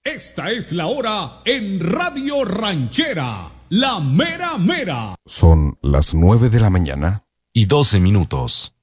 Esta es la hora en Radio Ranchera, la mera mera. Son las 9 de la mañana y 12 minutos.